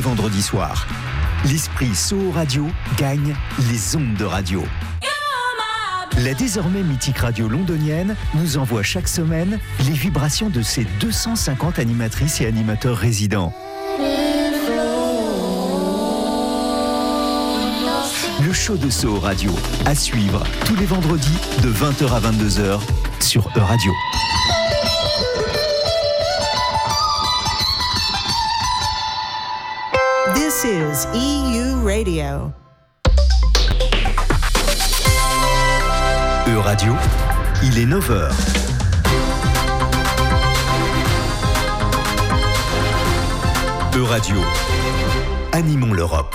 les vendredis soirs. L'esprit Soho Radio gagne les ondes de radio. La désormais mythique radio londonienne nous envoie chaque semaine les vibrations de ses 250 animatrices et animateurs résidents. Le show de Soho Radio, à suivre tous les vendredis de 20h à 22h sur E-Radio. This is EU Radio. E-Radio, il est 9h. E-Radio, animons l'Europe.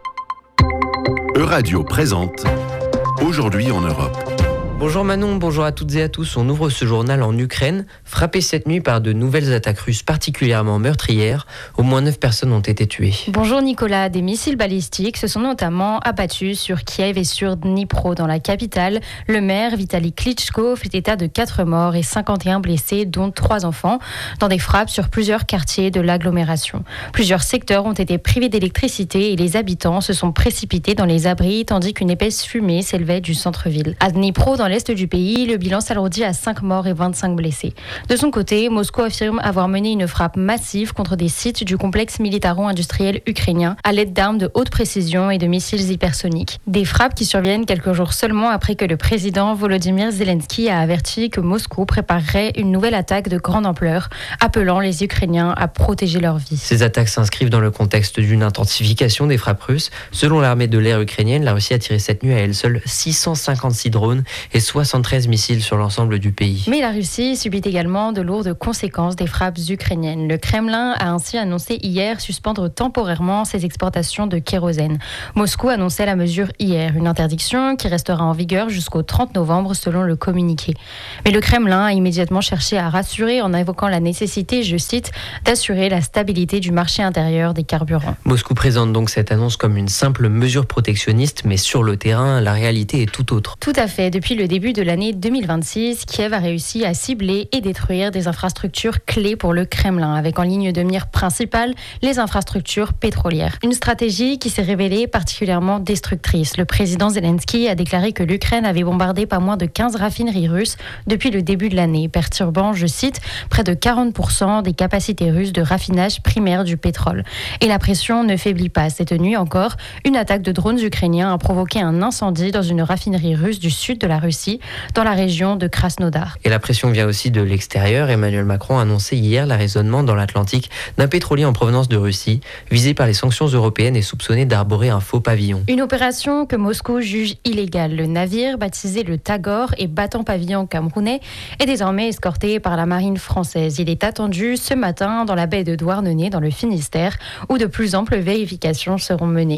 E-Radio présente Aujourd'hui en Europe. Bonjour Manon, bonjour à toutes et à tous. On ouvre ce journal en Ukraine, frappé cette nuit par de nouvelles attaques russes particulièrement meurtrières. Au moins 9 personnes ont été tuées. Bonjour Nicolas, des missiles balistiques se sont notamment abattus sur Kiev et sur Dnipro dans la capitale. Le maire Vitali Klitschko fait état de 4 morts et 51 blessés, dont 3 enfants, dans des frappes sur plusieurs quartiers de l'agglomération. Plusieurs secteurs ont été privés d'électricité et les habitants se sont précipités dans les abris tandis qu'une épaisse fumée s'élevait du centre-ville. À Dnipro, dans l'est du pays, le bilan s'alourdit à 5 morts et 25 blessés. De son côté, Moscou affirme avoir mené une frappe massive contre des sites du complexe militaro-industriel ukrainien à l'aide d'armes de haute précision et de missiles hypersoniques. Des frappes qui surviennent quelques jours seulement après que le président Volodymyr Zelensky a averti que Moscou préparerait une nouvelle attaque de grande ampleur, appelant les Ukrainiens à protéger leur vie. Ces attaques s'inscrivent dans le contexte d'une intensification des frappes russes. Selon l'armée de l'air ukrainienne, la Russie a tiré cette nuit à elle seule 656 drones et 73 missiles sur l'ensemble du pays. Mais la Russie subit également de lourdes conséquences des frappes ukrainiennes. Le Kremlin a ainsi annoncé hier suspendre temporairement ses exportations de kérosène. Moscou annonçait la mesure hier, une interdiction qui restera en vigueur jusqu'au 30 novembre selon le communiqué. Mais le Kremlin a immédiatement cherché à rassurer en évoquant la nécessité, je cite, d'assurer la stabilité du marché intérieur des carburants. Moscou présente donc cette annonce comme une simple mesure protectionniste, mais sur le terrain, la réalité est tout autre. Tout à fait. Depuis le début de l'année 2026, Kiev a réussi à cibler et détruire des infrastructures clés pour le Kremlin, avec en ligne de mire principale les infrastructures pétrolières. Une stratégie qui s'est révélée particulièrement destructrice. Le président Zelensky a déclaré que l'Ukraine avait bombardé pas moins de 15 raffineries russes depuis le début de l'année, perturbant, je cite, près de 40% des capacités russes de raffinage primaire du pétrole. Et la pression ne faiblit pas. Cette nuit encore, une attaque de drones ukrainiens a provoqué un incendie dans une raffinerie russe du sud de la Russie, dans la région de Krasnodar. Et la pression vient aussi de l'extérieur. Emmanuel Macron a annoncé hier l'arraisonnement dans l'Atlantique d'un pétrolier en provenance de Russie, visé par les sanctions européennes et soupçonné d'arborer un faux pavillon. Une opération que Moscou juge illégale. Le navire, baptisé le Tagore et battant pavillon camerounais, est désormais escorté par la marine française. Il est attendu ce matin dans la baie de Douarnenez, dans le Finistère, où de plus amples vérifications seront menées.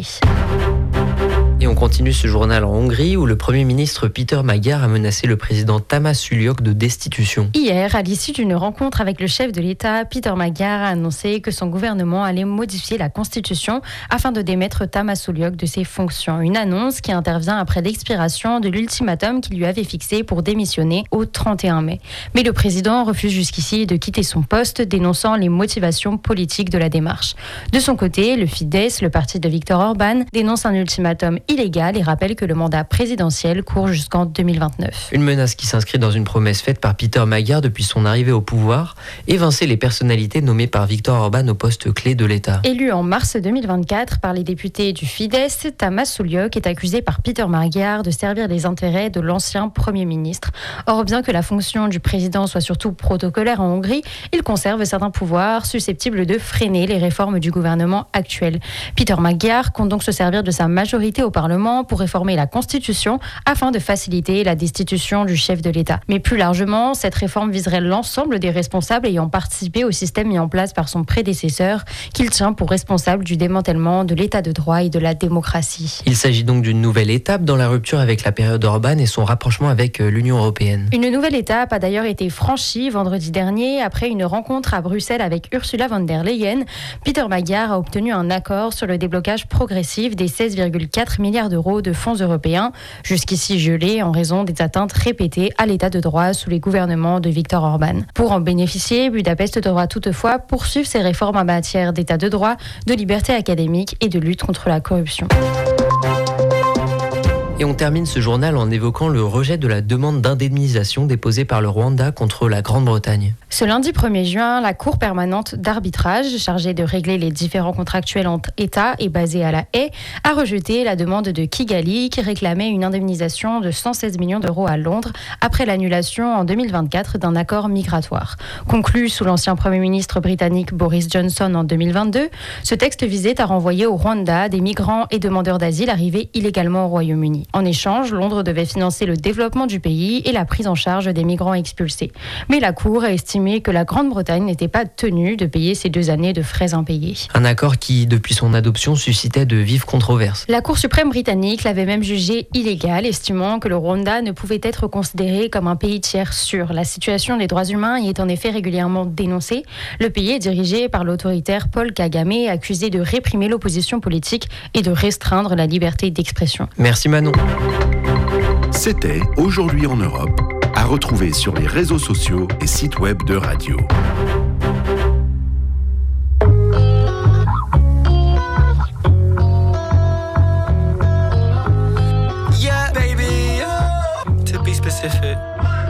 Et on continue ce journal en Hongrie où le Premier ministre Péter Magyar a menacé le président Tamás Suljók de destitution. Hier, à l'issue d'une rencontre avec le chef de l'État, Péter Magyar a annoncé que son gouvernement allait modifier la Constitution afin de démettre Tamás Suljók de ses fonctions. Une annonce qui intervient après l'expiration de l'ultimatum qu'il lui avait fixé pour démissionner au 31 mai. Mais le président refuse jusqu'ici de quitter son poste, dénonçant les motivations politiques de la démarche. De son côté, le Fidesz, le parti de Viktor Orban, dénonce un ultimatum illégal et rappelle que le mandat présidentiel court jusqu'en 2029. Une menace qui s'inscrit dans une promesse faite par Péter Magyar depuis son arrivée au pouvoir, évincer les personnalités nommées par Viktor Orban au poste clé de l'État. Élu en mars 2024 par les députés du Fidesz, Tamás Suljók est accusé par Péter Magyar de servir les intérêts de l'ancien Premier ministre. Or, bien que la fonction du président soit surtout protocolaire en Hongrie, il conserve certains pouvoirs susceptibles de freiner les réformes du gouvernement actuel. Péter Magyar compte donc se servir de sa majorité au Parlement pour réformer la Constitution afin de faciliter la destitution du chef de l'État. Mais plus largement, cette réforme viserait l'ensemble des responsables ayant participé au système mis en place par son prédécesseur, qu'il tient pour responsable du démantèlement de l'État de droit et de la démocratie. Il s'agit donc d'une nouvelle étape dans la rupture avec la période Orban et son rapprochement avec l'Union européenne. Une nouvelle étape a d'ailleurs été franchie vendredi dernier après une rencontre à Bruxelles avec Ursula von der Leyen. Péter Magyar a obtenu un accord sur le déblocage progressif des 16,4 milliards milliards d'euros de fonds européens, jusqu'ici gelés en raison des atteintes répétées à l'état de droit sous les gouvernements de Viktor Orban. Pour en bénéficier, Budapest devra toutefois poursuivre ses réformes en matière d'état de droit, de liberté académique et de lutte contre la corruption. Et on termine ce journal en évoquant le rejet de la demande d'indemnisation déposée par le Rwanda contre la Grande-Bretagne. Ce lundi 1er juin, la Cour permanente d'arbitrage, chargée de régler les différends contractuels entre États et basée à La Haye, a rejeté la demande de Kigali qui réclamait une indemnisation de 116 millions d'euros à Londres après l'annulation en 2024 d'un accord migratoire. Conclu sous l'ancien Premier ministre britannique Boris Johnson en 2022, ce texte visait à renvoyer au Rwanda des migrants et demandeurs d'asile arrivés illégalement au Royaume-Uni. En échange, Londres devait financer le développement du pays et la prise en charge des migrants expulsés. Mais la Cour a estimé que la Grande-Bretagne n'était pas tenue de payer ces 2 années de frais impayés. Un accord qui, depuis son adoption, suscitait de vives controverses. La Cour suprême britannique l'avait même jugé illégal, estimant que le Rwanda ne pouvait être considéré comme un pays tiers sûr. La situation des droits humains y est en effet régulièrement dénoncée. Le pays est dirigé par l'autoritaire Paul Kagame, accusé de réprimer l'opposition politique et de restreindre la liberté d'expression. Merci Manon. C'était Aujourd'hui en Europe, à retrouver sur les réseaux sociaux et sites web de Radio.